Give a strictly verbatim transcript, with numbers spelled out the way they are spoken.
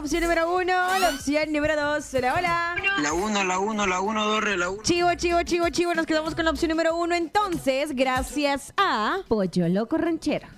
opción número uno, la opción número dos. Hola, hola. La uno, la uno, la uno, Dorre, la uno. Chivo, chivo, chivo, chivo. Nos quedamos con la opción número uno entonces, gracias a Pollo Loco Ranchero.